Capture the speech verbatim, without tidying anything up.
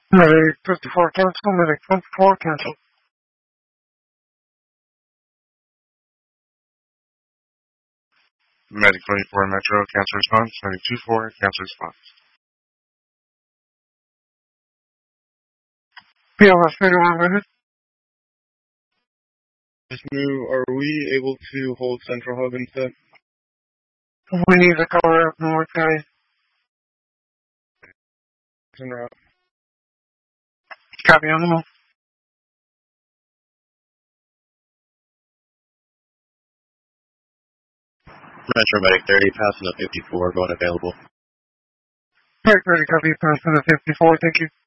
Medic fifty-four cancel, medic fifty-four cancel. Medic twenty-four Metro, cancel response. Medic twenty-four, cancel response. P L S thirty-one, go ahead. Just move. Are we able to hold Central Hub instead? We need to cover up North County. En route. Copy on the move. Metro Medic thirty, passing the fifty-four, going available. Medic thirty, copy, passing the fifty-four, thank you.